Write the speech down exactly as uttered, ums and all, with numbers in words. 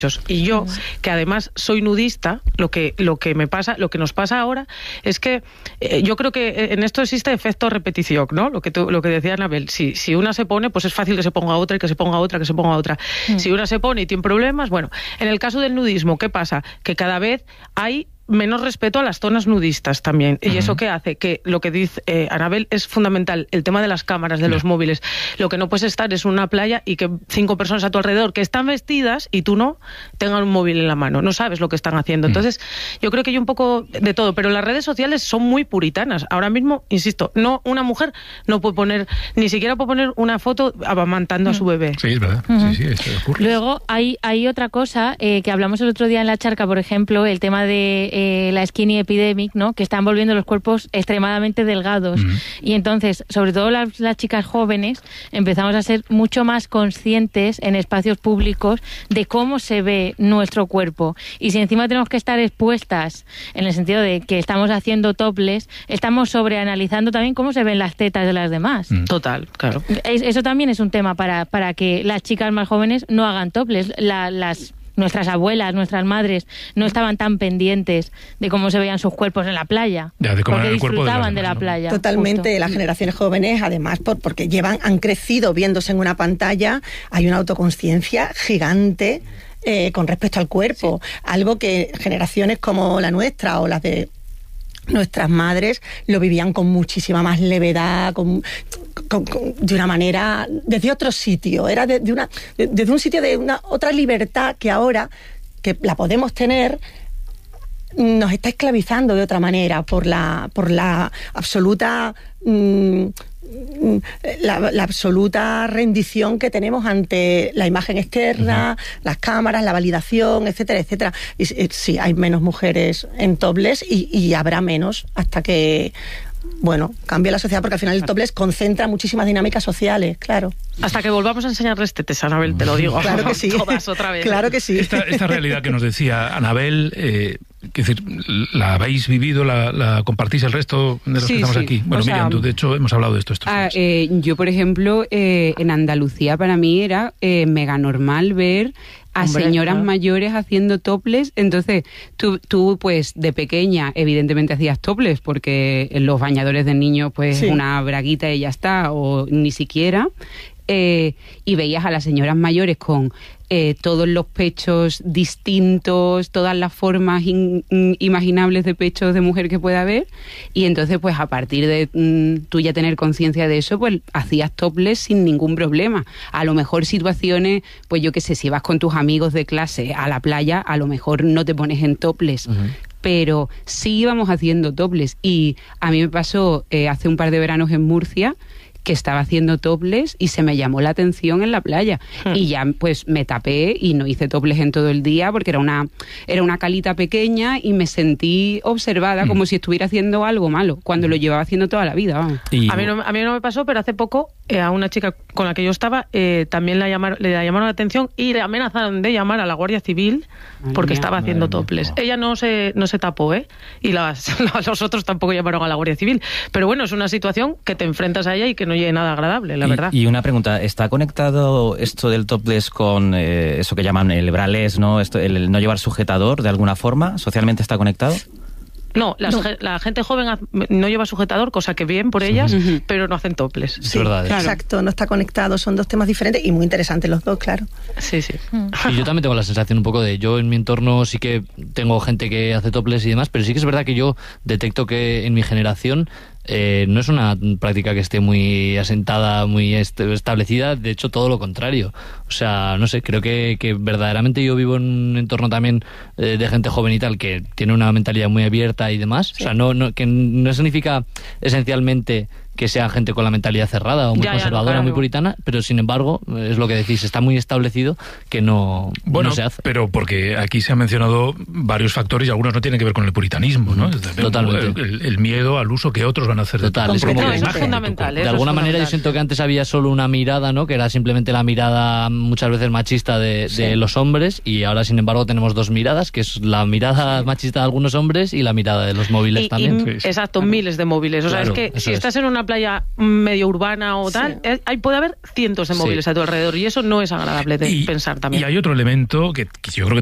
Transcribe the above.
Y yo, que además soy nudista, lo que lo que me pasa, lo que nos pasa ahora es que eh, yo creo que en esto existe efecto repetición, ¿no? Lo que tú, lo que decía Anabel, si si una se pone, pues es fácil que se ponga otra y que se ponga otra, que se ponga otra. Mm. Si una se pone y tiene problemas, bueno, en el caso del nudismo, ¿qué pasa? Que cada vez hay menos respeto a las zonas nudistas también. ¿Y uh-huh. eso qué hace? Que lo que dice eh, Anabel es fundamental, el tema de las cámaras, de yeah. los móviles. Lo que no puedes estar es una playa y que cinco personas a tu alrededor que están vestidas y tú no, tengan un móvil en la mano. No sabes lo que están haciendo. Entonces, yo creo que hay un poco de todo. Pero las redes sociales son muy puritanas. Ahora mismo, insisto, no una mujer no puede poner, ni siquiera puede poner una foto amamantando uh-huh. a su bebé. Sí, es verdad. Uh-huh. Sí, sí, esto ocurre. Luego, hay, hay otra cosa eh, que hablamos el otro día en La Charca, por ejemplo, el tema de Eh, la skinny epidemic, ¿no? Que están volviendo los cuerpos extremadamente delgados. Mm. Y entonces, sobre todo las, las chicas jóvenes, empezamos a ser mucho más conscientes en espacios públicos de cómo se ve nuestro cuerpo. Y si encima tenemos que estar expuestas, en el sentido de que estamos haciendo topless, estamos sobreanalizando también cómo se ven las tetas de las demás. Mm. Total, claro. Es, eso también es un tema para, para que las chicas más jóvenes no hagan topless. La, las Nuestras abuelas, nuestras madres no estaban tan pendientes de cómo se veían sus cuerpos en la playa, ya, de cómo porque era el cuerpo disfrutaban de, de la ¿no? playa. Totalmente, justo. Las generaciones jóvenes, además, por, porque llevan, han crecido viéndose en una pantalla, hay una autoconsciencia gigante eh, con respecto al cuerpo, sí. algo que generaciones como la nuestra o las de nuestras madres lo vivían con muchísima más levedad, con, con, con, de una manera, desde otro sitio, era de, de una, de, desde un sitio de una otra libertad que ahora, que la podemos tener, nos está esclavizando de otra manera por la, por la absoluta mmm, La, la absoluta rendición que tenemos ante la imagen externa, uh-huh. las cámaras, la validación, etcétera, etcétera. Y, y sí, hay menos mujeres en topless y, y habrá menos hasta que, bueno, cambie la sociedad, porque al final el topless concentra muchísimas dinámicas sociales, claro. Hasta que volvamos a enseñarles tetes, Anabel, te lo digo. Claro que sí. Todas otra vez. Claro que sí. Esta, esta realidad que nos decía Anabel, eh, que decir, ¿la habéis vivido, la, la compartís el resto de los sí, que estamos sí. aquí? Bueno, o sea, Miriam, tú de hecho hemos hablado de esto estos ah, días. Eh, yo, por ejemplo, eh, en Andalucía para mí era eh, mega normal ver a Hombre, señoras ¿no? mayores haciendo topless. Entonces, tú, tú, pues, de pequeña, evidentemente hacías topless, porque en los bañadores de niños, pues, sí. una braguita y ya está, o ni siquiera. Eh, y veías a las señoras mayores con eh, todos los pechos distintos, todas las formas in, in, imaginables de pechos de mujer que pueda haber, y entonces pues a partir de mm, tú ya tener conciencia de eso, pues hacías topless sin ningún problema. A lo mejor situaciones, pues yo qué sé, si vas con tus amigos de clase a la playa, a lo mejor no te pones en topless, uh-huh. pero sí íbamos haciendo topless. Y a mí me pasó eh, hace un par de veranos en Murcia, que estaba haciendo topless y se me llamó la atención en la playa. Hmm. Y ya pues me tapé y no hice topless en todo el día porque era una, era una calita pequeña y me sentí observada hmm. como si estuviera haciendo algo malo, cuando lo llevaba haciendo toda la vida. Vamos. Y... A mí no, a mí no me pasó, pero hace poco eh, a una chica con la que yo estaba eh, también la llamaron, le llamaron la atención y le amenazaron de llamar a la Guardia Civil Ay, porque mía, estaba haciendo topless. Ella no se, no se tapó, ¿eh? Y las, los otros tampoco llamaron a la Guardia Civil. Pero bueno, es una situación que te enfrentas a ella y que no llegue nada agradable, la y, verdad. Y una pregunta, ¿está conectado esto del topless con eh, eso que llaman el braless, ¿no? Esto, el, el no llevar sujetador de alguna forma? ¿Socialmente está conectado? No, las, no, la gente joven no lleva sujetador, cosa que bien por ellas, sí. pero no hacen topless. Sí, verdad, claro. Exacto, no está conectado, son dos temas diferentes y muy interesantes los dos, claro. Sí, sí. Y yo también tengo la sensación un poco de, yo en mi entorno sí que tengo gente que hace topless y demás, pero sí que es verdad que yo detecto que en mi generación Eh, no es una práctica que esté muy asentada, muy est- establecida, de hecho todo lo contrario. O sea, no sé, creo que, que verdaderamente yo vivo en un entorno también eh, de gente joven y tal, que tiene una mentalidad muy abierta y demás. Sí. O sea, no, no, que no significa esencialmente que sea gente con la mentalidad cerrada o muy ya, conservadora, ya, no, claro. muy puritana, pero sin embargo, es lo que decís, está muy establecido que no, bueno, no se hace. Pero porque aquí se han mencionado varios factores y algunos no tienen que ver con el puritanismo, ¿no? Totalmente. El, el miedo al uso que otros van a hacer de Total, tu, es como no, que eso es fundamental. De alguna manera yo siento que antes había solo una mirada, ¿no? Que era simplemente la mirada muchas veces machista de, sí. de los hombres, y ahora sin embargo tenemos dos miradas, que es la mirada sí. machista de algunos hombres y la mirada de los móviles y, también. Y, sí, sí. Exacto, claro. miles de móviles. O claro, sea, es que si estás es. en una playa medio urbana o tal, Sí. eh, ahí puede haber cientos de móviles Sí. a tu alrededor y eso no es agradable de y, pensar también. Y hay otro elemento que, que yo creo que